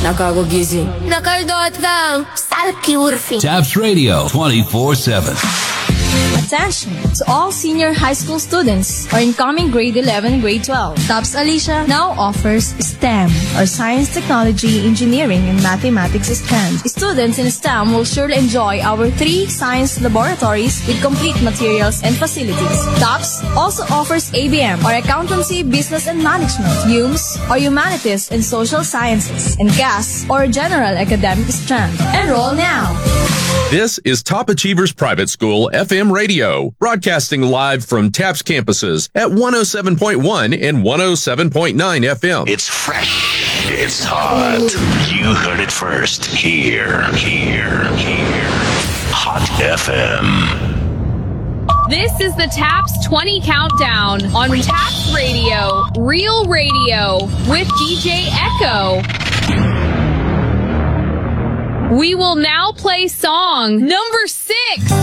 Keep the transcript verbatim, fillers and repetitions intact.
Nakagugising. Nakardot lang. Salkiurfing. Taps Radio twenty-four seven. Attention to all senior high school students or incoming grade eleven and grade twelve. TAPS Alicia now offers STEM or Science, Technology, Engineering, and Mathematics strands. Students in STEM will surely enjoy our three science laboratories with complete materials and facilities. TAPS also offers A B M or Accountancy, Business and Management, U M S or Humanities and Social Sciences, and G A S or General Academic strand. Enroll now. This is Top Achievers Private School F M Radio, broadcasting live from TAPS campuses at one oh seven point one and one oh seven point nine F M. It's fresh. It's hot. You heard it first. Here, here, here. Hot F M. This is the TAPS twenty Countdown on TAPS Radio, Real Radio, with D J Echo. We will now play song number six.